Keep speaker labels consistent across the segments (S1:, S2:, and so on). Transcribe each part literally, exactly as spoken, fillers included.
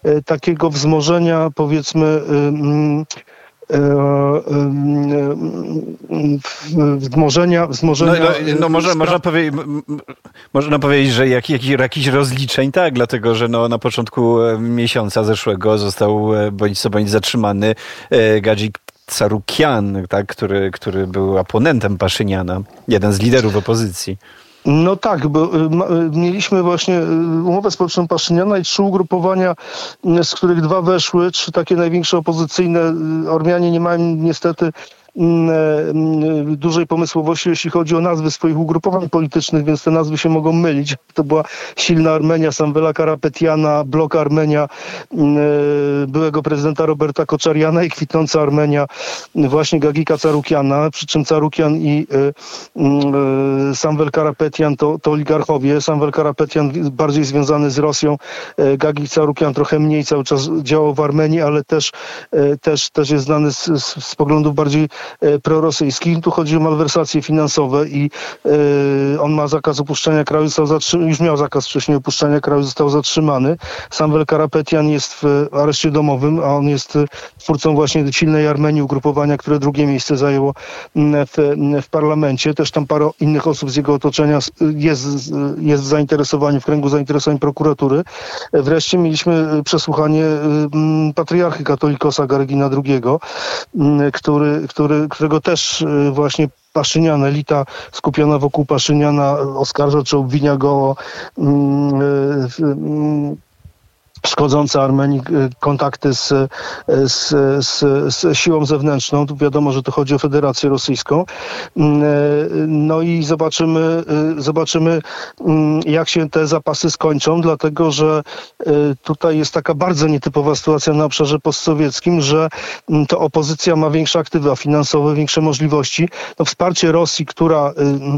S1: takiego wzmożenia, powiedzmy, wzmożenia, wzmożenia
S2: no, no, no może, można, powie, można powiedzieć, że jak, jak, jakichś rozliczeń, tak, dlatego, że no, na początku miesiąca zeszłego został bądź co bądź zatrzymany Gadzik Tsarukyan, tak, który, który był oponentem Paszyniana, jeden z liderów opozycji.
S1: No tak, bo mieliśmy właśnie umowę społeczną Paszyniana i trzy ugrupowania, z których dwa weszły, trzy takie największe opozycyjne. Ormianie nie mają niestety dużej pomysłowości, jeśli chodzi o nazwy swoich ugrupowań politycznych, więc te nazwy się mogą mylić. To była Silna Armenia, Samvela Karapetiana, Blok Armenia, byłego prezydenta Roberta Koczariana i Kwitnąca Armenia właśnie Gagika Tsarukyana, przy czym Tsarukyan i Samvel Karapetian to, to oligarchowie. Samvel Karapetian bardziej związany z Rosją, Gagik Tsarukyan trochę mniej, cały czas działał w Armenii, ale też, też, też jest znany z, z, z poglądów bardziej prorosyjskich. Tu chodzi o malwersacje finansowe i y, on ma zakaz opuszczania kraju, został zatrzymany, już miał zakaz wcześniej opuszczania kraju, został zatrzymany. Samvel Karapetian jest w areszcie domowym, a on jest twórcą właśnie Silnej Armenii, ugrupowania, które drugie miejsce zajęło w, w parlamencie. Też tam parę innych osób z jego otoczenia jest, jest w zainteresowaniu, w kręgu zainteresowań prokuratury. Wreszcie mieliśmy przesłuchanie patriarchy katolikosa Garegina drugiego, który, który którego też właśnie Paszynian, elita skupiona wokół Paszyniana oskarża czy obwinia go o szkodzące Armenii kontakty z, z, z, z siłą zewnętrzną. Tu wiadomo, że to chodzi o Federację Rosyjską. No i zobaczymy, zobaczymy, jak się te zapasy skończą, dlatego że tutaj jest taka bardzo nietypowa sytuacja na obszarze postsowieckim, że to opozycja ma większe aktywa finansowe, większe możliwości. No, wsparcie Rosji, która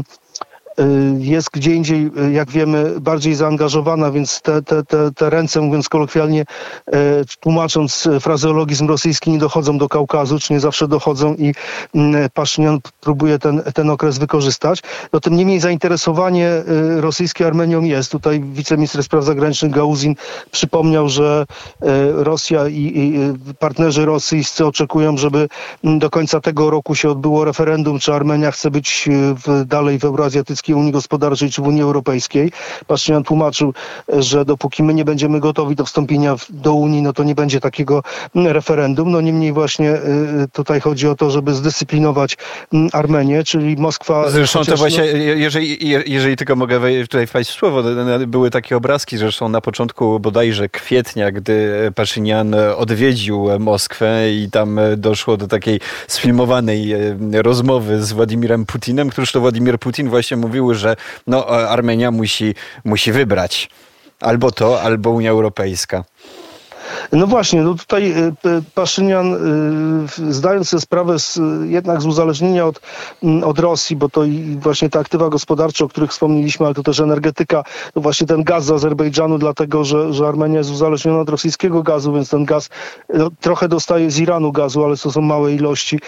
S1: jest gdzie indziej, jak wiemy, bardziej zaangażowana, więc te, te, te, te ręce, mówiąc kolokwialnie, tłumacząc frazeologizm rosyjski, nie dochodzą do Kaukazu, czy nie zawsze dochodzą i Paszynian próbuje ten, ten okres wykorzystać. No tym niemniej zainteresowanie rosyjskie Armenią jest. Tutaj wiceminister spraw zagranicznych Gauzin przypomniał, że Rosja i, i partnerzy rosyjscy oczekują, żeby do końca tego roku się odbyło referendum, czy Armenia chce być w, dalej w Euroazjatyckiej Unii Gospodarczej czy w Unii Europejskiej. Paszynian tłumaczył, że dopóki my nie będziemy gotowi do wstąpienia do Unii, no to nie będzie takiego referendum. No niemniej właśnie tutaj chodzi o to, żeby zdyscyplinować Armenię, czyli Moskwa...
S2: Zresztą
S1: chociaż,
S2: to właśnie,
S1: no...
S2: jeżeli, jeżeli tylko mogę tutaj wpaść w słowo, były takie obrazki, zresztą na początku bodajże kwietnia, gdy Paszynian odwiedził Moskwę i tam doszło do takiej sfilmowanej rozmowy z Władimirem Putinem, któż to Władimir Putin właśnie mówił, że no, Armenia musi, musi wybrać albo to, albo Unia Europejska.
S1: No właśnie, no tutaj Paszynian, zdając sobie sprawę z, jednak z uzależnienia od, od Rosji, bo to i właśnie te aktywa gospodarcze, o których wspomnieliśmy, ale to też energetyka, to właśnie ten gaz z Azerbejdżanu, dlatego że, że Armenia jest uzależniona od rosyjskiego gazu, więc ten gaz no, trochę dostaje z Iranu gazu, ale to są małe ilości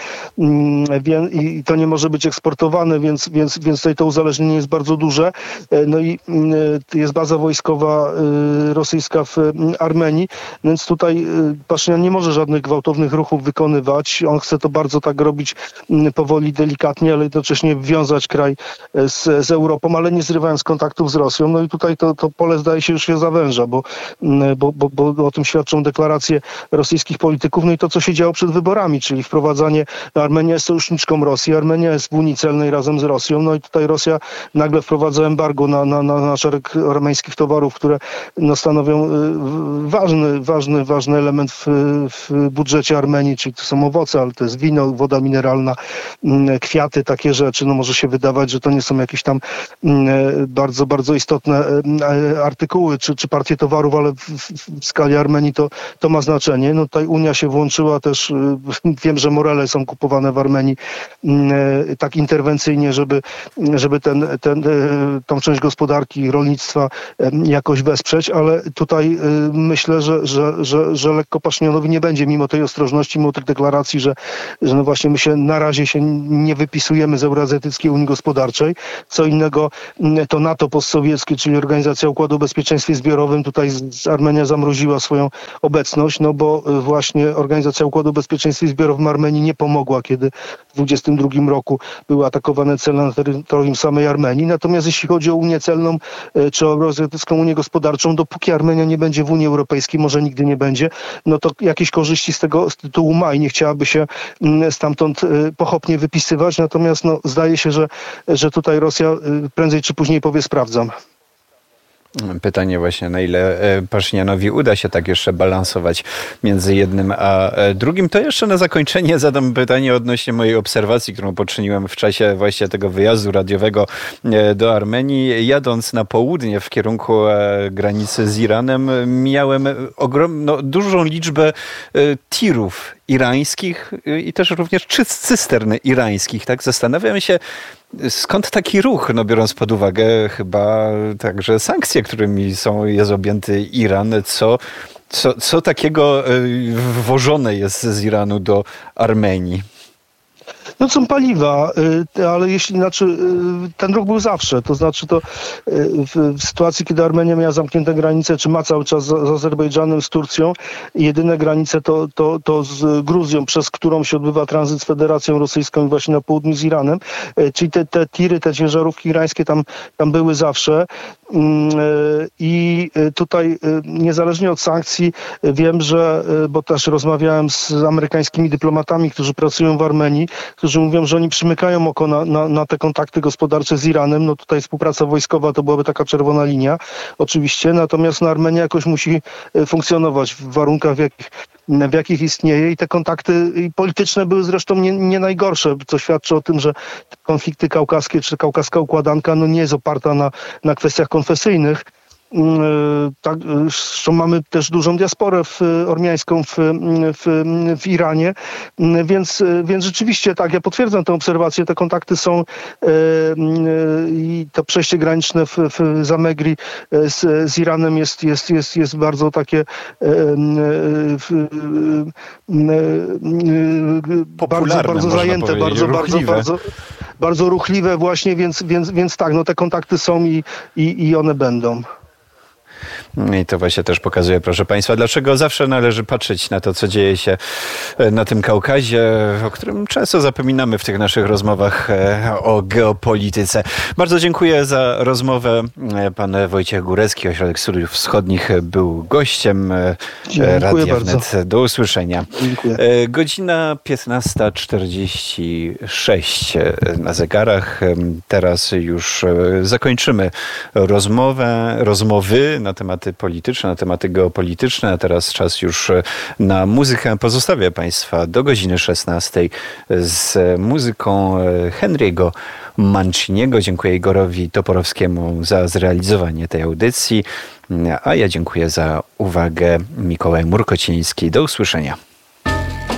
S1: i to nie może być eksportowane, więc, więc, więc tutaj to uzależnienie jest bardzo duże. No i jest baza wojskowa rosyjska w Armenii, więc tutaj Paszynian nie może żadnych gwałtownych ruchów wykonywać. On chce to bardzo tak robić powoli, delikatnie, ale jednocześnie wiązać kraj z, z Europą, ale nie zrywając kontaktów z Rosją. No i tutaj to, to pole zdaje się już się zawęża, bo, bo, bo, bo o tym świadczą deklaracje rosyjskich polityków. No i to, co się działo przed wyborami, czyli wprowadzanie, no Armenia jest sojuszniczką Rosji, Armenia jest w Unii Celnej razem z Rosją, no i tutaj Rosja nagle wprowadza embargo na, na, na, na szereg armeńskich towarów, które no, stanowią ważny, ważny, ważny element w, w budżecie Armenii, czyli to są owoce, ale to jest wino, woda mineralna, kwiaty, takie rzeczy. No może się wydawać, że to nie są jakieś tam bardzo, bardzo istotne artykuły, czy, czy partie towarów, ale w, w skali Armenii to, to ma znaczenie. No tutaj Unia się włączyła też, wiem, że morele są kupowane w Armenii tak interwencyjnie, żeby, żeby ten, ten, tą część gospodarki, rolnictwa jakoś wesprzeć, ale tutaj myślę, że, że że, że lekko Paszynianowi nie będzie, mimo tej ostrożności, mimo tych deklaracji, że, że no właśnie my się na razie się nie wypisujemy z Euroazjatyckiej Unii Gospodarczej. Co innego to NATO postsowieckie, czyli Organizacja Układu o Bezpieczeństwie Zbiorowym. Tutaj Armenia zamroziła swoją obecność, no bo właśnie Organizacja Układu o Bezpieczeństwie Zbiorowym Armenii nie pomogła, kiedy w dwudziestym drugim roku były atakowane cele na terytorium samej Armenii. Natomiast jeśli chodzi o Unię Celną czy o Euroazjatycką Unię Gospodarczą, dopóki Armenia nie będzie w Unii Europejskiej, może nigdy nie będzie, no to jakieś korzyści z tego z tytułu ma i nie chciałaby się stamtąd pochopnie wypisywać. Natomiast no, zdaje się, że, że tutaj Rosja prędzej czy później powie sprawdzam.
S2: Pytanie właśnie, na ile Paszynianowi uda się tak jeszcze balansować między jednym a drugim. To jeszcze na zakończenie zadam pytanie odnośnie mojej obserwacji, którą poczyniłem w czasie właśnie tego wyjazdu radiowego do Armenii. Jadąc na południe w kierunku granicy z Iranem, miałem ogrom, no, dużą liczbę tirów irańskich i też również cysterny irańskich. Tak? Zastanawiam się, skąd taki ruch, no biorąc pod uwagę chyba także sankcje, którymi są, jest objęty Iran, co, co, co takiego wwożone jest z Iranu do Armenii?
S1: No są paliwa, ale jeśli znaczy ten ruch był zawsze, to znaczy to w, w sytuacji, kiedy Armenia miała zamknięte granice, czy ma cały czas z, z Azerbejdżanem, z Turcją, jedyne granice to, to, to z Gruzją, przez którą się odbywa tranzyt z Federacją Rosyjską i właśnie na południu z Iranem, czyli te, te tiry, te ciężarówki irańskie tam, tam były zawsze. I tutaj niezależnie od sankcji wiem, że, bo też rozmawiałem z amerykańskimi dyplomatami, którzy pracują w Armenii, którzy mówią, że oni przymykają oko na, na, na te kontakty gospodarcze z Iranem. No tutaj współpraca wojskowa to byłaby taka czerwona linia, oczywiście, natomiast no, Armenia jakoś musi funkcjonować w warunkach, w jakich, w jakich istnieje i te kontakty polityczne były zresztą nie, nie najgorsze, co świadczy o tym, że konflikty kaukaskie czy kaukaska układanka no, nie jest oparta na, na kwestiach konfesyjnych. Tak, zresztą mamy też dużą diasporę w, ormiańską w, w, w Iranie, więc, więc rzeczywiście tak, ja potwierdzam tę obserwację, te kontakty są i to przejście graniczne w, w Zamegri z, z Iranem jest, jest, jest, jest bardzo takie
S2: popularne,
S1: bardzo, bardzo zajęte, bardzo, bardzo, bardzo, bardzo ruchliwe właśnie, więc, więc, więc tak, no te kontakty są i, i, i one będą.
S2: I to właśnie też pokazuje, proszę Państwa, dlaczego zawsze należy patrzeć na to, co dzieje się na tym Kaukazie, o którym często zapominamy w tych naszych rozmowach o geopolityce. Bardzo dziękuję za rozmowę. Pan Wojciech Górecki, Ośrodek Studiów Wschodnich, był gościem Radia Wnet. Do usłyszenia.
S1: Dziękuję.
S2: Godzina piętnasta czterdzieści sześć na zegarach. Teraz już zakończymy rozmowę, rozmowy na tematy polityczne, na tematy geopolityczne, a teraz czas już na muzykę. Pozostawię Państwa do godziny szesnastej z muzyką Henry'ego Manciniego. Dziękuję Igorowi Toporowskiemu za zrealizowanie tej audycji, a ja dziękuję za uwagę. Mikołaj Murkociński. Do usłyszenia.